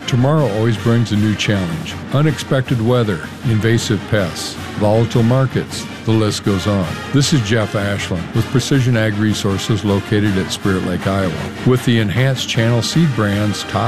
Tomorrow always brings a new challenge. Unexpected weather, invasive pests, volatile markets, the list goes on. This is Jeff Ashland with Precision Ag Resources located at Spirit Lake, Iowa. With the enhanced Channel Seed brand's top